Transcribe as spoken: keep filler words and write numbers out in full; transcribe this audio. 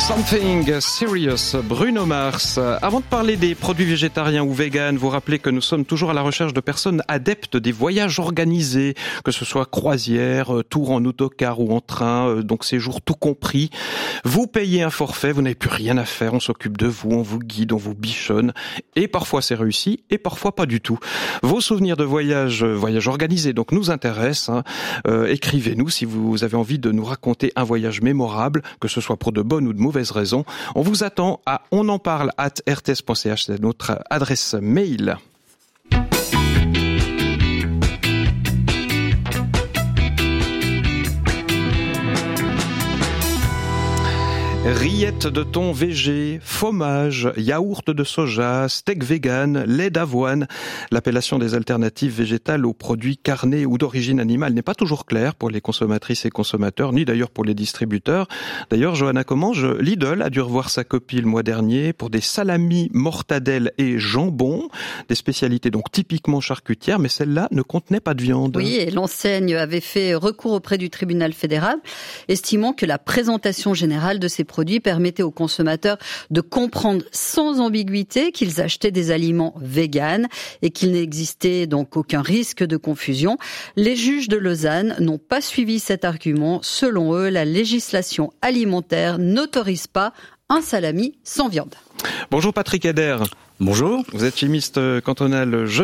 Something Serious, Bruno Mars. Avant de parler des produits végétariens ou véganes, vous rappelez que nous sommes toujours à la recherche de personnes adeptes des voyages organisés, que ce soit croisière, tour en autocar ou en train, donc séjour tout compris. Vous payez un forfait, vous n'avez plus rien à faire, on s'occupe de vous, on vous guide, on vous bichonne, et parfois c'est réussi, et parfois pas du tout. Vos souvenirs de voyage, voyage organisé, donc nous intéressent. Hein. Euh, écrivez-nous si vous avez envie de nous raconter un voyage mémorable, que ce soit pour de bonnes ou de mauvaises raisons. On vous attend à on en parle arobase r t s point c h, c'est notre adresse mail. Rillettes de thon végé, fromage, yaourt de soja, steak vegan, lait d'avoine. L'appellation des alternatives végétales aux produits carnés ou d'origine animale n'est pas toujours claire pour les consommatrices et consommateurs, ni d'ailleurs pour les distributeurs. D'ailleurs, Johanna Commange, Lidl a dû revoir sa copie le mois dernier pour des salamis, mortadelles et jambon, des spécialités donc typiquement charcutières, mais celle-là ne contenait pas de viande. Oui, et l'enseigne avait fait recours auprès du tribunal fédéral, estimant que la présentation générale de ces produits permettait aux consommateurs de comprendre sans ambiguïté qu'ils achetaient des aliments véganes et qu'il n'existait donc aucun risque de confusion. Les juges de Lausanne n'ont pas suivi cet argument. Selon eux, la législation alimentaire n'autorise pas un salami sans viande. Bonjour Patrick Eder. Bonjour. Vous êtes chimiste cantonal